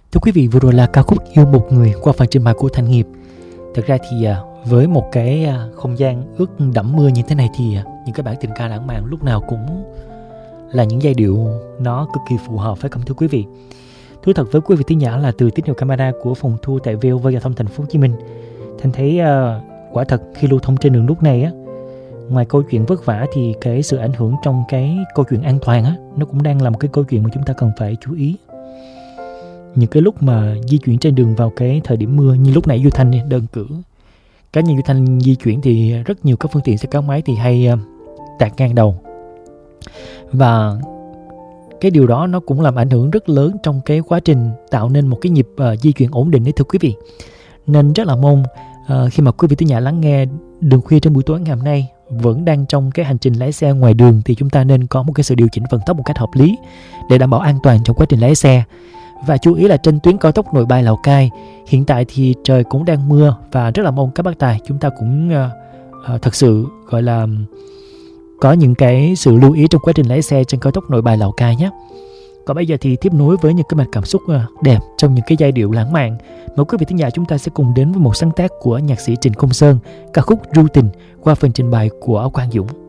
Thưa quý vị, vừa rồi là ca khúc Yêu Một Người qua phần trình bày của Thanh Nghiệp. Thực ra thì với một cái không gian ướt đẫm mưa như thế này thì những cái bản tình ca lãng mạn lúc nào cũng là những giai điệu nó cực kỳ phù hợp, phải không thưa quý vị? Thú thật với quý vị thính giả là từ tín hiệu camera của phòng thu tại VOV Giao thông Thành phố Hồ Chí Minh, Thanh thấy quả thật khi lưu thông trên đường lúc này á, ngoài câu chuyện vất vả thì cái sự ảnh hưởng trong cái câu chuyện an toàn á, nó cũng đang là một cái câu chuyện mà chúng ta cần phải chú ý. Những cái lúc mà di chuyển trên đường vào cái thời điểm mưa như lúc nãy Duy Thanh đơn cử, cá nhân Duy Thanh di chuyển thì rất nhiều các phương tiện xe gắn máy thì hay tạt ngang đầu, và cái điều đó nó cũng làm ảnh hưởng rất lớn trong cái quá trình tạo nên một cái nhịp di chuyển ổn định đấy thưa quý vị. Nên rất là mong khi mà quý vị thính giả lắng nghe Đường Khuya trong buổi tối ngày hôm nay vẫn đang trong cái hành trình lái xe ngoài đường thì chúng ta nên có một cái sự điều chỉnh vận tốc một cách hợp lý để đảm bảo an toàn trong quá trình lái xe. Và chú ý là trên tuyến cao tốc Nội Bài Lào Cai hiện tại thì trời cũng đang mưa, và rất là mong các bác tài chúng ta cũng thật sự gọi là có những cái sự lưu ý trong quá trình lái xe trên cao tốc Nội Bài Lào Cai nhé. Còn bây giờ thì tiếp nối với những cái mạch cảm xúc đẹp trong những cái giai điệu lãng mạn, mời quý vị thính giả chúng ta sẽ cùng đến với một sáng tác của nhạc sĩ Trịnh Công Sơn, ca khúc Ru Tình qua phần trình bày của Quang Dũng.